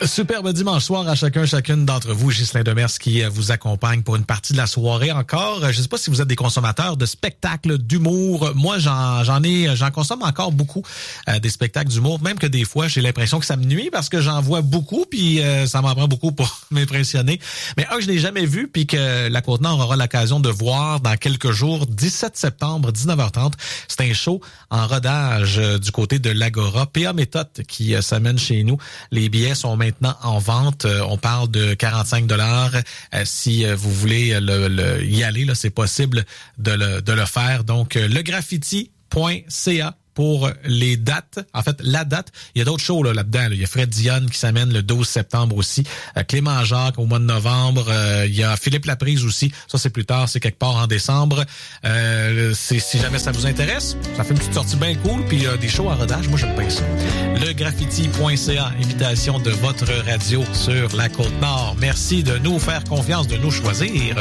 Superbe dimanche soir à chacune d'entre vous. Ghislain Demers qui vous accompagne pour une partie de la soirée encore. Je ne sais pas si vous êtes des consommateurs de spectacles d'humour. Moi, j'en consomme encore beaucoup, des spectacles d'humour, même que des fois, j'ai l'impression que ça me nuit parce que j'en vois beaucoup, puis ça m'en prend beaucoup pour m'impressionner. Mais un que je n'ai jamais vu, puis que la Côte-Nord aura l'occasion de voir dans quelques jours, 17 septembre, 19h30. C'est un show en rodage du côté de l'Agora. PA Méthode qui s'amène chez nous. Les billets sont maintenant en vente. On parle de 45 $. Si vous voulez y aller, là, c'est possible de le faire. Donc, legraffiti.ca pour les dates. En fait, la date, il y a d'autres shows là-dedans. Il y a Fred Dionne qui s'amène le 12 septembre aussi. Clément Jacques au mois de novembre. Il y a Philippe Laprise aussi. Ça, c'est plus tard. C'est quelque part en décembre. Si jamais ça vous intéresse, ça fait une petite sortie bien cool. Puis des shows en rodage. Moi, j'aime bien ça. Legraffiti.ca, invitation de votre radio sur la Côte-Nord. Merci de nous faire confiance, de nous choisir.